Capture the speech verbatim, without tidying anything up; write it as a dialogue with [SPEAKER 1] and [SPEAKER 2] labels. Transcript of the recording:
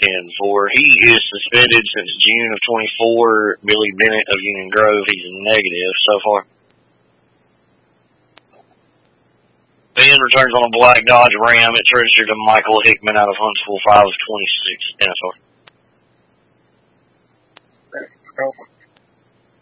[SPEAKER 1] Ryan for. He is suspended since June of twenty-four. Billy Bennett of Union Grove, he's negative so far. Ben returns on a black Dodge Ram. It's registered to Michael Hickman out of Huntsville, five of twenty-six N S R.